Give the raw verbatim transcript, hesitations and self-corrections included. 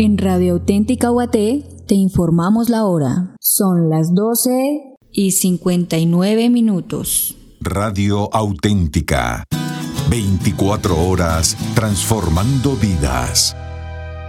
En Radio Auténtica U A T te informamos la hora. Son las doce y cincuenta y nueve minutos. Radio Auténtica. veinticuatro horas transformando vidas.